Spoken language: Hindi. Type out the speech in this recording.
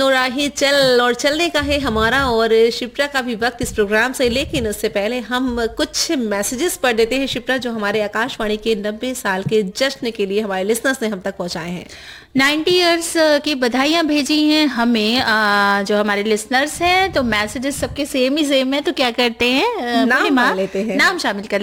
नौराही चल और चलने का है हमारा और शिप्रा का भी वक्त इस प्रोग्राम से, लेकिन उससे पहले हम कुछ मैसेजेस पढ़ देते हैं शिप्रा, जो हमारे आकाशवाणी के 90 साल के जश्न के लिए हमारे लिसनर्स ने हम तक पहुंचाए हैं। 90 इयर्स की बधाइयां भेजी हैं हमें जो हमारे लिसनर्स हैं। तो मैसेजेस सबके सेम है, तो क्या करते हैं, नाम लेते हैं, नाम शामिल कर